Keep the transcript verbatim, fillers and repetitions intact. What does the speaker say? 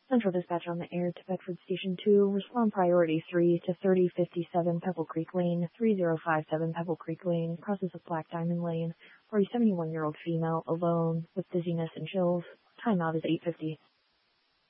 Central Dispatch on the air to Bedford Station two. Respond priority three to thirty fifty-seven Pebble Creek Lane, three zero five seven Pebble Creek Lane, crosses of Black Diamond Lane, for a seventy-one-year-old female alone with dizziness and chills. Timeout is eight fifty.